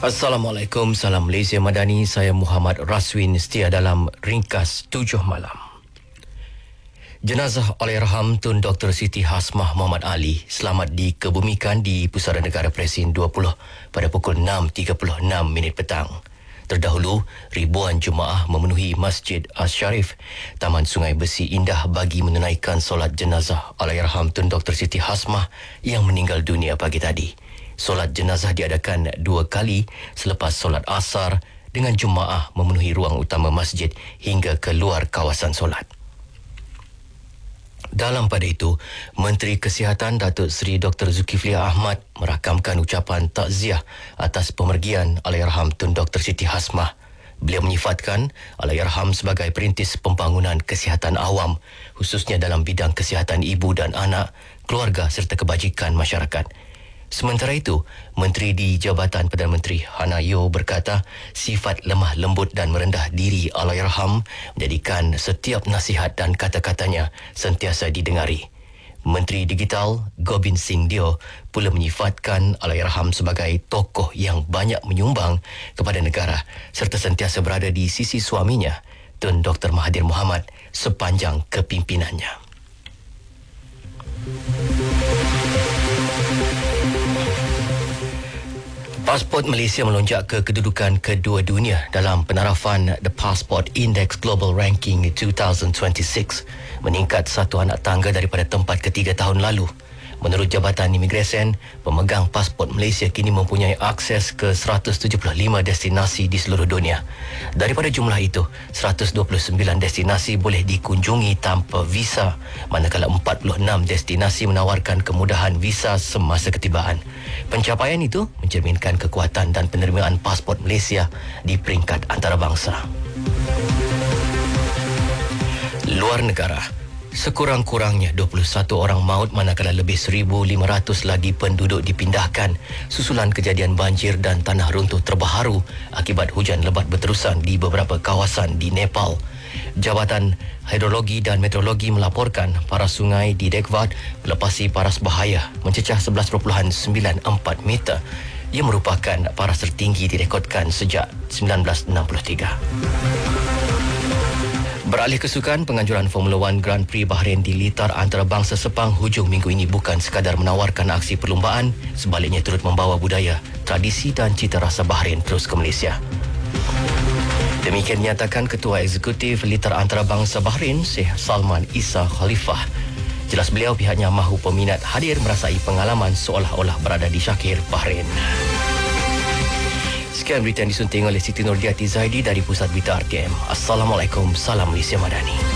Assalamualaikum, salam Malaysia Madani. Saya Muhammad Raswin, setia dalam Ringkas 7 Malam. Jenazah Allahyarham Tun Dr. Siti Hasmah Muhammad Ali selamat dikebumikan di Pusara Negara Presin 20 pada pukul 6.36 petang. Terdahulu, ribuan jemaah memenuhi Masjid Asy-Syarif, Taman Sungai Besi Indah bagi menunaikan solat jenazah Allahyarham Tun Dr. Siti Hasmah yang meninggal dunia pagi tadi. Solat jenazah diadakan 2 kali selepas solat asar dengan jemaah memenuhi ruang utama masjid hingga ke luar kawasan solat. Dalam pada itu, Menteri Kesihatan Datuk Seri Dr. Zulkifli Ahmad merakamkan ucapan takziah atas pemergian Allahyarham Tun Dr. Siti Hasmah. Beliau menyifatkan Allahyarham sebagai perintis pembangunan kesihatan awam, khususnya dalam bidang kesihatan ibu dan anak, keluarga serta kebajikan masyarakat. Sementara itu, Menteri di Jabatan Perdana Menteri Hana Yeoh berkata sifat lemah lembut dan merendah diri Allahyarham menjadikan setiap nasihat dan kata-katanya sentiasa didengari. Menteri Digital Gobind Singh Dio pula menyifatkan Allahyarham sebagai tokoh yang banyak menyumbang kepada negara serta sentiasa berada di sisi suaminya, Tun Dr. Mahathir Mohamad, sepanjang kepimpinannya. Pasport Malaysia melonjak ke kedudukan kedua dunia dalam penarafan The Passport Index Global Ranking 2026, meningkat satu anak tangga daripada tempat ketiga tahun lalu. Menurut Jabatan Imigresen, pemegang pasport Malaysia kini mempunyai akses ke 175 destinasi di seluruh dunia. Daripada jumlah itu, 129 destinasi boleh dikunjungi tanpa visa, manakala 46 destinasi menawarkan kemudahan visa semasa ketibaan. Pencapaian itu mencerminkan kekuatan dan penerimaan pasport Malaysia di peringkat antarabangsa. Luar negara. Sekurang-kurangnya 21 orang maut manakala lebih 1,500 lagi penduduk dipindahkan susulan kejadian banjir dan tanah runtuh terbaharu akibat hujan lebat berterusan di beberapa kawasan di Nepal. Jabatan Hidrologi dan Meteorologi melaporkan paras sungai di Dekvat melepasi paras bahaya mencecah 11.94 meter. Ia merupakan paras tertinggi direkodkan sejak 1963. Beralih ke sukan, penganjuran Formula 1 Grand Prix Bahrain di litar antarabangsa Sepang hujung minggu ini bukan sekadar menawarkan aksi perlumbaan, sebaliknya turut membawa budaya, tradisi dan cita rasa Bahrain terus ke Malaysia. Demikian dinyatakan Ketua Eksekutif Litar Antarabangsa Bahrain, Sheikh Salman Isa Khalifah. Jelas beliau pihaknya mahu peminat hadir merasai pengalaman seolah-olah berada di Shakir, Bahrain. Sekian berita yang disunting oleh Siti Nurdiati Zaidi dari Pusat Berita RTM. Assalamualaikum, salam Malaysia Madani.